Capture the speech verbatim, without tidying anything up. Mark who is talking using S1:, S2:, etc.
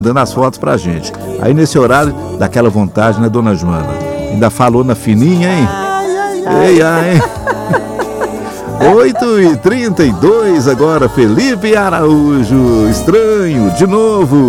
S1: dando as fotos pra gente. Aí nesse horário, daquela vontade, né, dona Joana? Ainda falou na fininha, hein? Ei, ai, hein? oito e trinta e dois agora, Felipe Araújo. Estranho, de novo.